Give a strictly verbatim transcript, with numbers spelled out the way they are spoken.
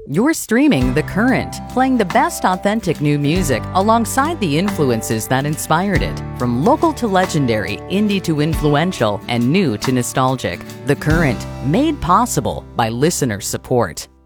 You're streaming The Current, playing the best authentic new music alongside the influences that inspired it. From local to legendary, indie to influential, and new to nostalgic. The Current, made possible by listener support.